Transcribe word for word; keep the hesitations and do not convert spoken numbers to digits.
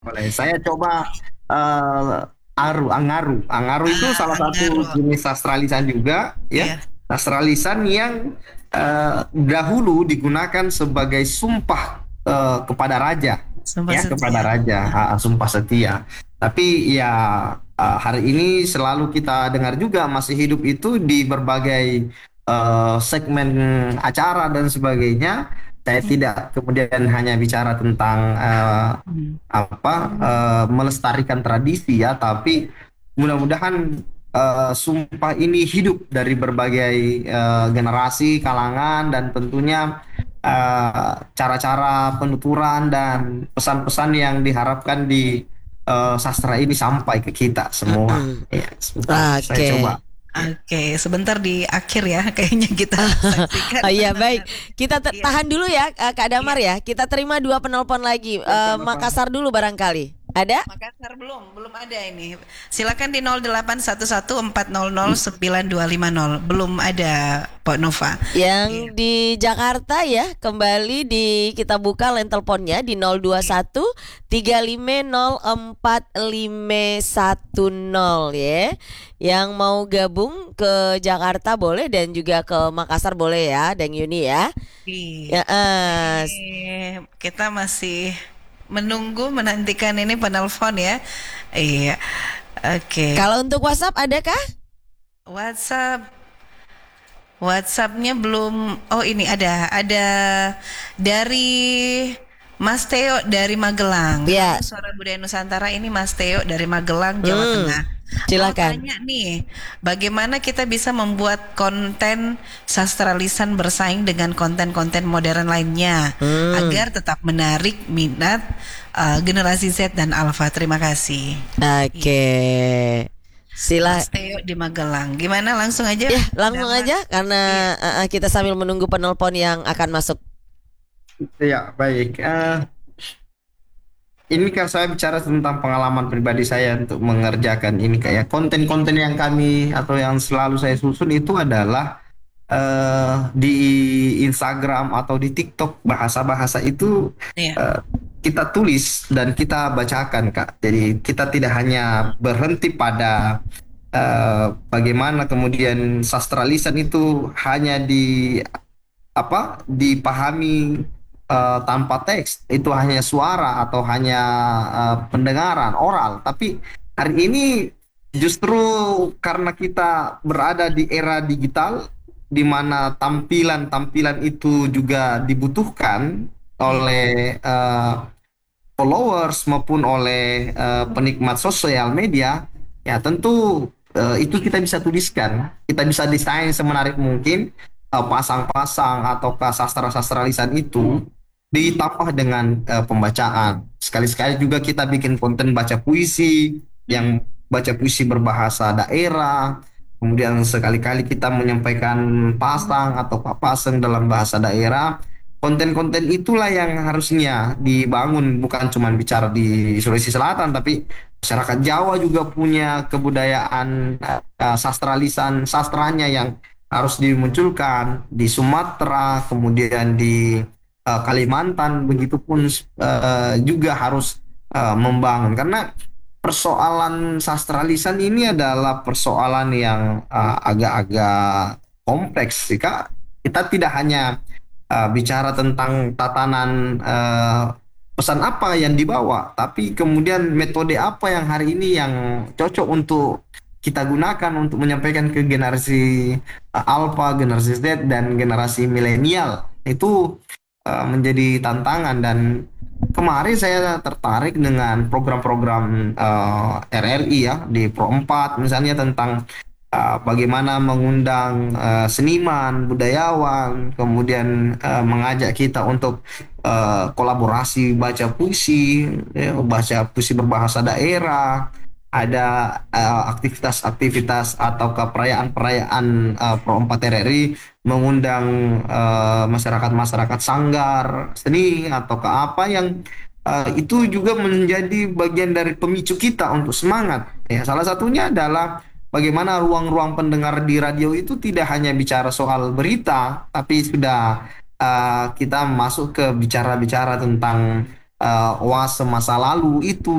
Boleh. Saya coba eh, Aru, Angaru. Angaru itu Ah, salah satu Anggaro. jenis sastralisan juga, ya. Iya, Sastralisan yang eh, dahulu digunakan sebagai sumpah eh, kepada raja, sumpah ya, kepada setia. raja, ah, ah, sumpah setia. Tapi ya eh, hari ini selalu kita dengar juga masih hidup itu di berbagai eh, segmen acara dan sebagainya. Saya tidak kemudian hanya bicara tentang eh, Hmm. apa eh, melestarikan tradisi ya, tapi mudah-mudahan eh, sumpah ini hidup dari berbagai eh, generasi, kalangan, dan tentunya eh, cara-cara penuturan dan pesan-pesan yang diharapkan di eh, sastra ini sampai ke kita semua. Mm-mm. Ya, sebentar, saya coba. Oke. Ya. Oke, sebentar di akhir ya, kayaknya kita saksikan Oh iya baik, pendengar. kita t- Iya, tahan dulu ya eh, Kak Damar iya. ya. Kita terima dua penelpon lagi. Eh, Apa-apa. Makassar dulu barangkali. Ada? Makassar belum, belum ada ini. Silakan di nol delapan satu satu empat nol nol sembilan dua lima nol. Belum ada Pak Nova. Iya, Yang di Jakarta ya, kembali di kita buka line teleponnya di nol dua iya. satu tiga lima nol empat lima satu nol ya. Yang mau gabung ke Jakarta boleh dan juga ke Makassar boleh ya, Deng Yuni ya. Iya. Ya, eh, Eh, kita masih menunggu menantikan ini penelpon ya. Iya. Oke. kalau untuk WhatsApp adakah? WhatsApp WhatsAppnya belum. Oh ini ada, ada dari Mas Teo dari Magelang. Halo Ya, Suara Budaya Nusantara, ini Mas Teo dari Magelang, Jawa hmm, Tengah. Mau silakan. tanya nih, bagaimana kita bisa membuat konten sastra lisan bersaing dengan konten-konten modern lainnya Hmm, agar tetap menarik minat uh, generasi Z dan Alpha. Terima kasih. oke. Sila Mas Teo di Magelang. Gimana, langsung aja, ya langsung Damar? aja karena Iya. eh, eh, kita sambil menunggu penelpon yang akan masuk. Ya, baik. Eh, ini kan saya bicara tentang pengalaman pribadi saya untuk mengerjakan ini kayak konten-konten yang kami atau yang selalu saya susun itu adalah eh, di Instagram atau di TikTok bahasa-bahasa itu Iya. eh, kita tulis dan kita bacakan, Kak. Jadi kita tidak hanya berhenti pada eh, bagaimana kemudian sastra lisan itu hanya di apa dipahami eh, tanpa teks, itu hanya suara atau hanya eh, pendengaran oral, tapi hari ini justru karena kita berada di era digital di mana tampilan-tampilan itu juga dibutuhkan Iya. oleh eh, followers maupun oleh eh, penikmat sosial media, ya tentu eh, itu kita bisa tuliskan, kita bisa desain semenarik mungkin eh, pasang-pasang atau sastra-sastra lisan itu ditambah dengan eh, pembacaan. Sekali-sekali juga kita bikin konten baca puisi yang baca puisi berbahasa daerah. Kemudian sekali-kali kita menyampaikan pasang atau papaseng dalam bahasa daerah. Konten-konten itulah yang harusnya dibangun, bukan cuma bicara di Sulawesi Selatan, tapi masyarakat Jawa juga punya kebudayaan eh, sastra lisan sastranya yang harus dimunculkan di Sumatera, kemudian di eh, Kalimantan, begitupun eh, juga harus eh, membangun karena persoalan sastra lisan ini adalah persoalan yang eh, agak-agak kompleks sih, Kak. Kita tidak hanya uh, bicara tentang tatanan uh, pesan apa yang dibawa, tapi kemudian metode apa yang hari ini yang cocok untuk kita gunakan untuk menyampaikan ke generasi uh, Alpha, generasi Z, dan generasi milenial. Itu uh, menjadi tantangan dan kemarin saya tertarik dengan program-program uh, R R I ya di Pro empat misalnya tentang uh, bagaimana mengundang uh, seniman, budayawan, kemudian uh, mengajak kita untuk uh, kolaborasi baca puisi, ya, baca puisi berbahasa daerah, ada uh, aktivitas-aktivitas atau perayaan-perayaan uh, Pro empat R R I mengundang uh, masyarakat-masyarakat sanggar seni atau ke apa yang uh, itu juga menjadi bagian dari pemicu kita untuk semangat. Ya, salah satunya adalah bagaimana ruang-ruang pendengar di radio itu tidak hanya bicara soal berita, tapi sudah uh, kita masuk ke bicara-bicara tentang eh, oase masa lalu itu